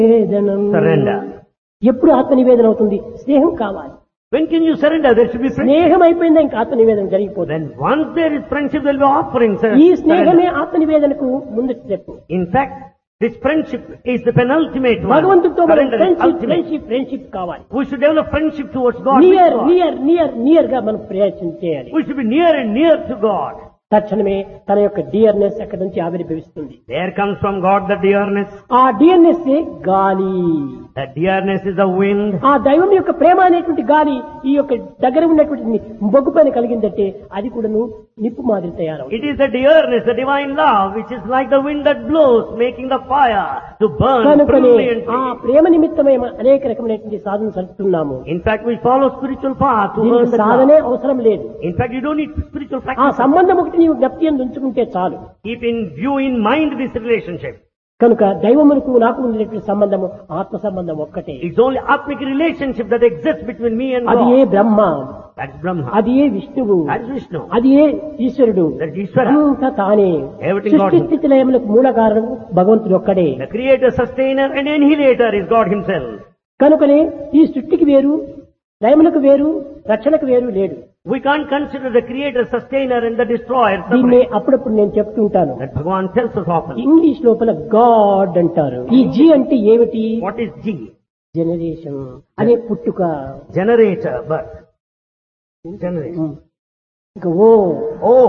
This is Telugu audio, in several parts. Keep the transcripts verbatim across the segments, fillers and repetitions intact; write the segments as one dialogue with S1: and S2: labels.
S1: నివేదనం.
S2: Surrender.
S1: ఎప్పుడు ఆత్మ నివేదన అవుతుంది? స్నేహం కావాలి.
S2: When can you surrender? There should be friendship.
S1: స్నేహం అయిపోయిందా ఇంకా ఆత్మ నివేదన జరిగిపోతుంది.
S2: Then once there is friendship, there will be offering.
S1: ఈ స్నేహమే ఆత్మ నివేదనకు ముందు step.
S2: In fact, this friendship is the penultimate one.
S1: భగవంతుడితో మనం
S2: Surrender is
S1: friendship
S2: ultimate.
S1: Friendship friendship కావాలి.
S2: We should develop friendship towards God.
S1: Near
S2: with God.
S1: Near near near గా మనం ప్రయత్నం చేయాలి.
S2: We should be near and near to God.
S1: తక్షణమే తన యొక్క డియర్నెస్ అక్కడి నుంచి ఆవిర్భవిస్తుంది.
S2: There comes from God the dearness.
S1: ఆ డియర్నెస్ గాలి.
S2: The dearness is the wind.
S1: ఆ దైవం యొక్క ప్రేమ అనేటువంటి గాలి ఈ యొక్క దగ్గర ఉన్నటువంటి బొగ్గు పైన కలిగిందంటే అది కూడాను నిప్పు మాదిరి తయారవుతుంది.
S2: It is the dearness, the divine love, which is like the wind that blows, making the fire to burn
S1: కనుకనే
S2: brilliantly.
S1: ఆ ప్రేమ నిమిత్తమే అనేక రకమైనటువంటి సాధన సరుతున్నాము.
S2: In fact, we follow spiritual path to earn
S1: దీనికి
S2: the
S1: సాధనే
S2: love.
S1: అవసరం లేదు.
S2: In fact, you don't need spiritual
S1: ఆ
S2: practice.
S1: సంబంధం ఒకటి నీవు జ్ఞప్తి అందు ఉంచుకుంటే చాలు.
S2: Keep in view, in mind this relationship.
S1: కనుక దైవమునకు నాకు ఉండేటువంటి సంబంధము ఆత్మ సంబంధం ఒక్కటే.
S2: It's only atmic relationship that exists between me and
S1: అది ఏ
S2: God.
S1: Brahma,
S2: That's Brahma.
S1: అది ఏ విష్ణువు,
S2: That's Vishnu.
S1: అది ఏ ఈశ్వరుడు.
S2: That's Ishvara.
S1: అంతా తానే.
S2: Everything God.
S1: సృష్టి స్థితి లయములకు మూల కారణం భగవంతుడు ఒక్కడే.
S2: The creator, sustainer and annihilator is God himself.
S1: కనుకనే ఈ సృష్టికి వేరు, లయములకు వేరు, రక్షణకు వేరు లేడు.
S2: We can't consider the creator, sustainer and the destroyer
S1: దీన్ని
S2: separate.
S1: అప్పుడప్పుడు నేను చెప్తుంటాను.
S2: That Bhagavan tells us often.
S1: English లోపల గాడ్ అంటారు. ఈ జీ అంటే ఏమిటి?
S2: What is G?
S1: జనరేషన్ అనే పుట్టుక.
S2: Generator, birth. Generator.
S1: ఇంకా ఓ
S2: Oh,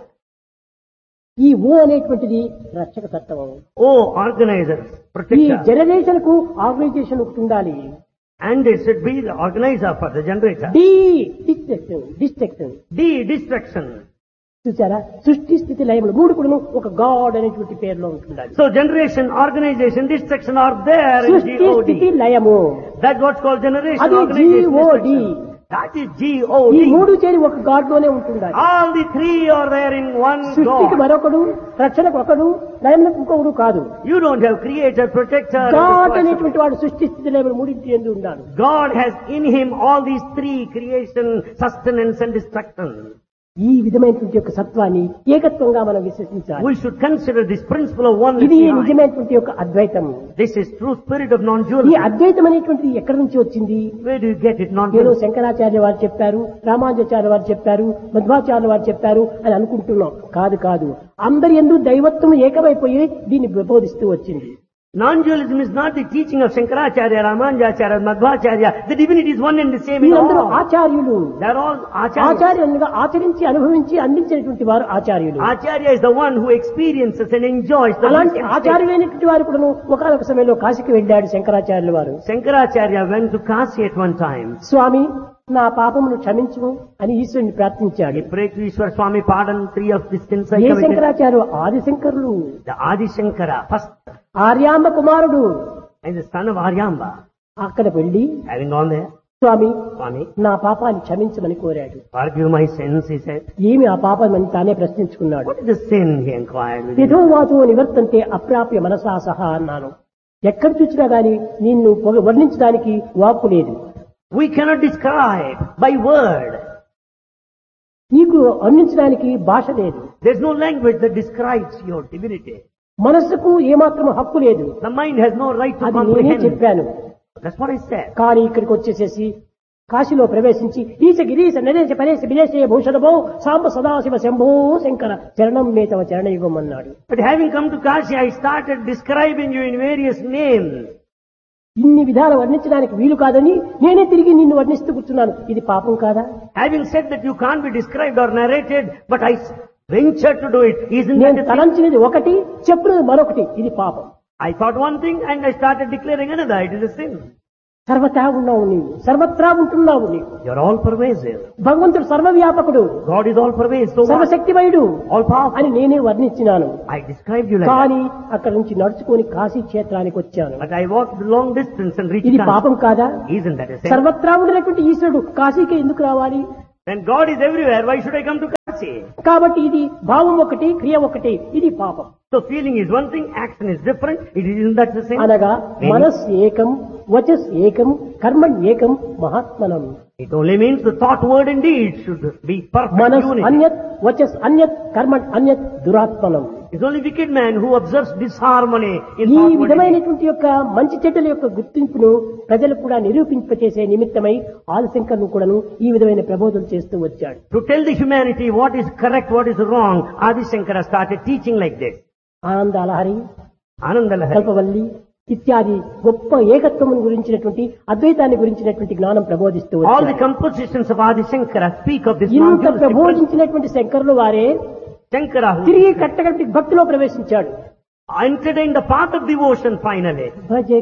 S1: ఈ ఓ అనేటువంటిది రక్షక తత్వం.
S2: oh, organizer,
S1: ఈ
S2: protector.
S1: జనరేషన్ కు ఆర్గనైజేషన్ ఒకటి ఉండాలి.
S2: And it should be the organizer for the generator.
S1: D destruction destruction
S2: D, destruction.
S1: చూసారా? సృష్టి స్థితి లయములు మూడు కూడా ఒక గాడ్ అనేటువంటి పేరులో ఉంటుండాలి.
S2: So generation, organization, destruction are there in
S1: సృష్టి
S2: G O
S1: స్థితి
S2: D.
S1: లయము
S2: That's what's called generation,
S1: అది
S2: organization,
S1: G O D.
S2: destruction. That is G O
S1: ఈ
S2: D.
S1: మూడు చేరి ఒక గాడ్ లోనే ఉంటుండాలి.
S2: All the three are there in one
S1: సృష్టికి
S2: God.
S1: మరొకడు, రక్షణకు ఒకడు, లయములకు ఇంకొకడు కాదు.
S2: You don't have creator, protector, and
S1: God
S2: destroyer.
S1: అనేటువంటి వాడు సృష్టి స్థితి లయములు మూడింటి ఎందు ఉండాలి.
S2: God has in him all these three: creation, sustenance and destruction.
S1: ఈ విధమైనటువంటి యొక్క సత్వాన్ని ఏకత్వంగా మనం విశ్వసించాలి.
S2: We should consider this principle of oneness.
S1: ఇది
S2: behind.
S1: నిజమైనటువంటి యొక్క అద్వైతం.
S2: This is true spirit of
S1: ఈ
S2: non-dualism.
S1: అద్వైతం అనేటువంటిది ఎక్కడి నుంచి వచ్చింది?
S2: Where do you get it?
S1: నేను
S2: Non-dualism.
S1: శంకరాచార్య వారు చెప్పారు, రామానుజాచార్య వారు చెప్పారు, మధ్వాచార్య వారు చెప్పారు అని అనుకుంటున్నాం. కాదు కాదు, అందరి యందు దైవత్వం ఏకమైపోయి దీన్ని బోధిస్తూ వచ్చింది.
S2: Non-dualism is not the teaching of Shankaracharya, Ramanujacharya, Madhvacharya. The divinity is one and the same in
S1: వీరందరూ
S2: all.
S1: ఆచార్యులు.
S2: They are all acharyas.
S1: ఆచార్యులుగా ఆచరించి అనుభవించి అందించినటువంటి వారు ఆచార్యులు.
S2: Acharya is the one who experiences and enjoys the
S1: అలాంటి
S2: bliss.
S1: ఆచార్యులైనటువంటి వారు కూడా ఒకనొక సమయంలో కాశీకి వెళ్ళాడు శంకరాచార్యుల వారు.
S2: Shankaracharya went to Kasi at one time.
S1: స్వామి నా పాపమును క్షమించు అని ఈశ్వరుని ప్రార్థించాడు.
S2: He prayed to Ishwar Swami, pardon three of the sins I
S1: A
S2: committed.
S1: Shankaracharya? ఆది శంకరులు,
S2: The Adi Shankara, first,
S1: Aryamba కుమారుడు.
S2: and the son of Aryamba.
S1: అక్కడ వెళ్ళి
S2: Having gone there,
S1: Swamy
S2: Swami,
S1: నా పాపాన్ని క్షమించమని కోరాడు.
S2: forgive my sins, he said.
S1: ఏమి ఆ పాపం అని తానే ప్రశ్నించుకున్నాడు.
S2: What is the sin, he inquired. within him.
S1: యథోవాచో నివర్తంతే అప్రాప్య మనసా సహా అన్నాను. ఎక్కడ చూసినా గాని నిన్ను పొగ- వర్ణించడానికి వాక్కు లేదు.
S2: We cannot describe by word.
S1: నీకు వర్ణించడానికి భాష లేదు.
S2: There's no language that describes your divinity.
S1: మనస్సుకు ఏమాత్రం హక్కు లేదు.
S2: The mind has no right to
S1: అది నేనే
S2: comprehend.
S1: చెప్పాను.
S2: That's what I said.
S1: కానీ ఇక్కడికి వచ్చేసేసి కాశీలో ప్రవేశించి ఈశ గిరీశ నరేశ పరేశ విదేశే భూషణభో సాంబ సదాశివ శంభో శంకర చరణం మే తమ చరణయుగం అన్నాడు.
S2: But having come to Kashi, I started describing you in various names.
S1: ఇన్ని విధాలు వర్ణించడానికి వీలు కాదని నేనే తిరిగి నిన్ను వర్ణిస్తూ కూర్చున్నాను. ఇది పాపం కాదా?
S2: Having said that you can't be described or narrated, but I ventured to do it. Isn't
S1: నేను
S2: that a sin?
S1: తలంచినది ఒకటి, చెప్పున్నది మరొకటి. ఇది పాపం.
S2: I thought one thing and I started declaring another. It is a sin.
S1: సర్వతా ఉన్నావు నీవు, సర్వత్రా ఉంటున్నావు నీవు.
S2: You're all pervasive.
S1: భగవంతుడు సర్వవ్యాపకుడు,
S2: God is all pervasive. So what?
S1: సర్వశక్తిమయుడు
S2: All powerful.
S1: అని నేనే వర్ణించినాను.
S2: I described you like that.
S1: కానీ అక్కడ నుంచి నడుచుకొని కాశీ క్షేత్రానికి వచ్చాను.
S2: But I walked the long distance and reached
S1: ఇది
S2: Kashi.
S1: పాపం కాదా?
S2: Isn't that a sin?
S1: సర్వత్రా ఉండినటువంటి ఈశ్వరుడు కాశీకి ఎందుకు రావాలి?
S2: When God is everywhere, why should I come to Kashi?
S1: కాబట్టి ఇది భావం ఒకటి, క్రియ ఒకటి. ఇది పాపం.
S2: So feeling is one thing, action is different. It isn't that the same?
S1: అనగా మనస్ ఏకం, వచస్ ఏకం, కర్మణ్ ఏకం, మహాత్మనం.
S2: It only means the thought, word and deed should be perfect
S1: మనస్
S2: unity.
S1: అన్యత్, వచస్ అన్యత్, కర్మణ్ అన్యత్, దురాత్మనం.
S2: It's only wicked man who observes disharmony in
S1: ఈ
S2: thought body.
S1: విధమైనటువంటి యొక్క మంచి చెడ్డల యొక్క గుర్తింపును ప్రజలు కూడా నిరూపింపచేసే నిమిత్తమై ఆదిశంకరును కూడాను ఈ విధమైన ప్రబోధం చేస్తూ వచ్చాడు.
S2: To tell the humanity what is correct, what is wrong, Adi Shankara started teaching like this.
S1: ఆనంద లహరి,
S2: Anandalahari.
S1: కల్పవల్లి ఇత్యాది గొప్ప ఏకత్వం గురించినటువంటి అద్వైతాన్ని గురించినటువంటి జ్ఞానం ప్రబోధిస్తూ
S2: All the
S1: వచ్చాడు.
S2: compositions of Adi Shankara speak of this
S1: ఇంత
S2: non-dualistic principle.
S1: ప్రబోధించినటువంటి శంకరులు వారే
S2: Shankara who
S1: తిరిగి కట్టగట్టి భక్తిలో ప్రవేశించాడు.
S2: entered in the path of devotion finally.
S1: Bhaja